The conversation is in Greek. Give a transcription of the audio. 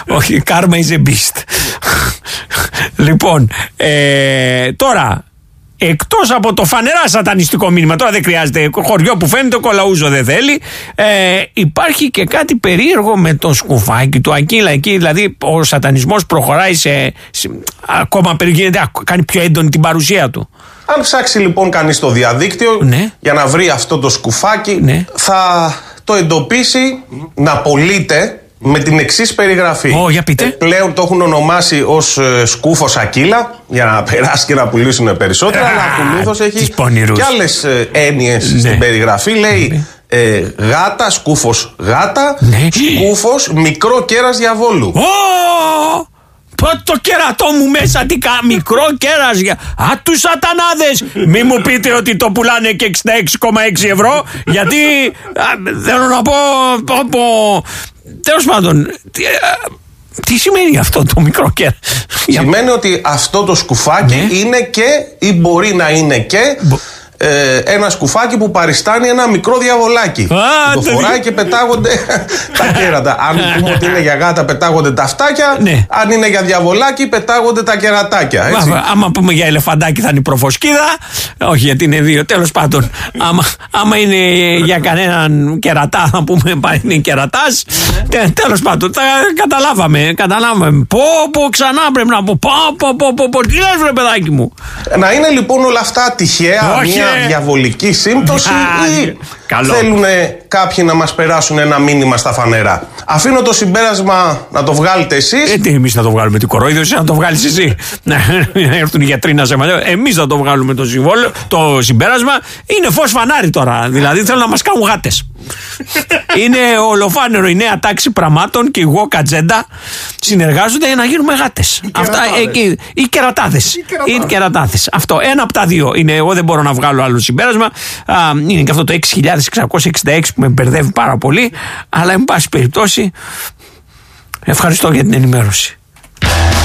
Όχι, karma is a beast. Λοιπόν, τώρα, εκτός από το φανερά σατανιστικό μήνυμα, τώρα δεν χρειάζεται χωριό που φαίνεται, ο Κολαούζο δεν θέλει, υπάρχει και κάτι περίεργο με το σκουφάκι του Ακύλα εκεί, δηλαδή ο σατανισμός προχωράει ακόμα γίνεται, κάνει πιο έντονη την παρουσία του. Αν ψάξει λοιπόν κανείς στο διαδίκτυο, ναι, για να βρει αυτό το σκουφάκι, ναι, θα το εντοπίσει να πωλείται με την εξής περιγραφή. Για πείτε. Πλέον το έχουν ονομάσει ως σκούφος Ακύλα, για να περάσει και να πουλήσουν περισσότερα, αλλά ακολούθως έχει και άλλες έννοιες, ναι, στην περιγραφή. Λέει γάτα, σκούφος γάτα, ναι, σκούφος μικρό κέρας διαβόλου. Το κερατό μου μέσα, μικρό κέρας. Τους σατανάδες. Μη μου πείτε ότι το πουλάνε και 66,6 ευρώ, γιατί θέλω να πω. Τέλος πάντων, τι σημαίνει αυτό το μικρό κέρας? Σημαίνει ότι αυτό το σκουφάκι, ναι, είναι και ή μπορεί να είναι και ένα σκουφάκι που παριστάνει ένα μικρό διαβολάκι. Το φοράει και πετάγονται τα κέρατα. Αν πούμε ότι είναι για γάτα, πετάγονται τα αυτάκια. Ναι. Αν είναι για διαβολάκι, πετάγονται τα κερατάκια. Έτσι. Άμα πούμε για ελεφαντάκι, θα είναι η προφοσκίδα. Όχι, γιατί είναι δύο. Τέλος πάντων, άμα είναι για κανέναν κερατά, θα πούμε είναι κερατάς. Τέλος πάντων, καταλάβαμε. Πω, ξανά πρέπει να πω. Πω, τι λες, βρε παιδάκι μου? Να είναι λοιπόν όλα αυτά τυχαία, μια διαβολική σύμπτωση, ή θέλουν κάποιοι να μας περάσουν ένα μήνυμα στα φανερά? Αφήνω το συμπέρασμα να το βγάλετε εσείς. Τι εμείς θα το βγάλουμε, την κορόιδο, εσύ να το βγάλεις εσύ? Να έρθουν οι γιατροί να σε μαζεύουν. Εμείς θα το βγάλουμε το συμπέρασμα. Είναι φως φανάρι τώρα. Δηλαδή θέλουν να μας κάνουν γάτες. Είναι ολοφάνερο, η νέα τάξη πραγμάτων και εγώ κατζέντα συνεργάζονται για να γίνουμε γάτες. Αυτά εκεί. Οι κερατάδες. Αυτό. Ένα από τα δύο είναι. Εγώ δεν μπορώ να βγάλω άλλο συμπέρασμα. Είναι και αυτό το 6.666 που με μπερδεύει πάρα πολύ. Αλλά εν πάση περιπτώσει, ευχαριστώ για την ενημέρωση.